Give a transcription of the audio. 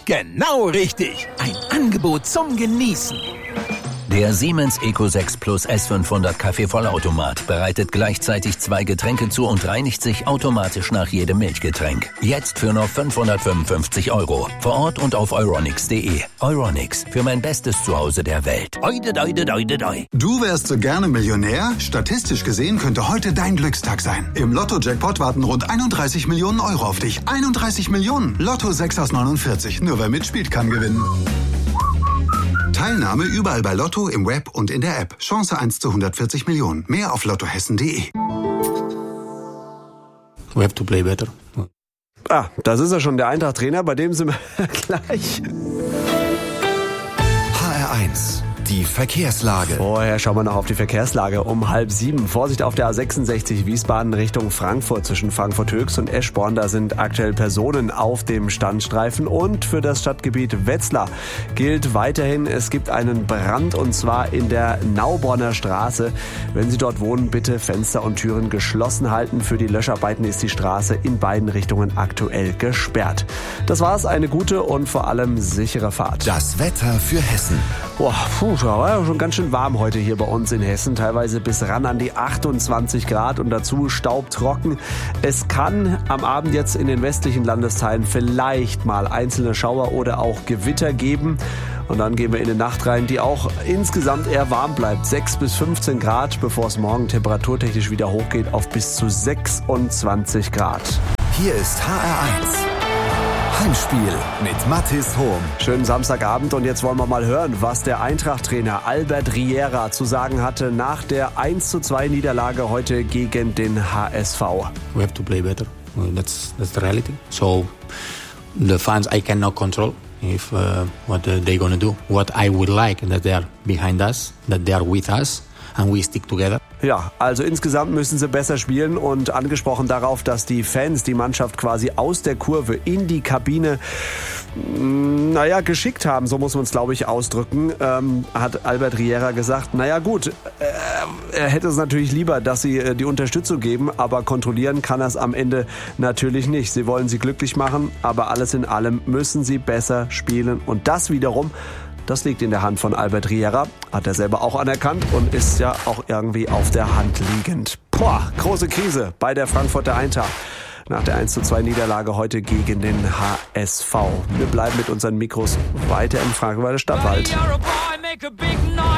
Genau richtig. Ein Angebot zum Genießen. Der Siemens Eco 6 Plus S500 Kaffee-Vollautomat bereitet gleichzeitig 2 Getränke zu und reinigt sich automatisch nach jedem Milchgetränk. Jetzt für nur 555 €. Vor Ort und auf euronics.de. Euronics, für mein bestes Zuhause der Welt. Oide, doide, doide, doi. Du wärst so gerne Millionär? Statistisch gesehen könnte heute dein Glückstag sein. Im Lotto-Jackpot warten rund 31 Millionen € auf dich. 31 Millionen! Lotto 6 aus 49. Nur wer mitspielt, kann gewinnen. Teilnahme überall bei Lotto, im Web und in der App. Chance 1 zu 140 Millionen. Mehr auf lottohessen.de. We have to play better. Das ist ja schon der Eintracht-Trainer, bei dem sind wir gleich. HR1, die Verkehrslage. Vorher schauen wir noch auf die Verkehrslage um 6:30. Vorsicht auf der A66 Wiesbaden Richtung Frankfurt zwischen Frankfurt-Höchst und Eschborn. Da sind aktuell Personen auf dem Standstreifen. Und für das Stadtgebiet Wetzlar gilt weiterhin, es gibt einen Brand und zwar in der Nauborner Straße. Wenn Sie dort wohnen, bitte Fenster und Türen geschlossen halten. Für die Löscharbeiten ist die Straße in beiden Richtungen aktuell gesperrt. Das war's, eine gute und vor allem sichere Fahrt. Das Wetter für Hessen. War ja schon ganz schön warm heute hier bei uns in Hessen, teilweise bis ran an die 28 Grad und dazu staubtrocken. Es kann am Abend jetzt in den westlichen Landesteilen vielleicht mal einzelne Schauer oder auch Gewitter geben. Und dann gehen wir in die Nacht rein, die auch insgesamt eher warm bleibt. 6 bis 15 Grad, bevor es morgen temperaturtechnisch wieder hochgeht auf bis zu 26 Grad. Hier ist HR1. Heimspiel mit Mathis Hohm. Schönen Samstagabend und jetzt wollen wir mal hören, was der Eintracht-Trainer Albert Riera zu sagen hatte nach der 1:2 Niederlage heute gegen den HSV. We have to play better. That's the reality. So the fans I cannot control if what they're gonna do. What I would like that they are behind us, that they are with us and we stick together. Ja, also insgesamt müssen sie besser spielen und angesprochen darauf, dass die Fans die Mannschaft quasi aus der Kurve in die Kabine geschickt haben, so muss man es glaube ich ausdrücken, hat Albert Riera gesagt. Gut, er hätte es natürlich lieber, dass sie die Unterstützung geben, aber kontrollieren kann er es am Ende natürlich nicht. Sie wollen sie glücklich machen, aber alles in allem müssen sie besser spielen und das wiederum, das liegt in der Hand von Albert Riera, hat er selber auch anerkannt und ist ja auch irgendwie auf der Hand liegend. Große Krise bei der Frankfurter Eintracht nach der 1:2 Niederlage heute gegen den HSV. Wir bleiben mit unseren Mikros weiter im Frankfurter Stadtwald.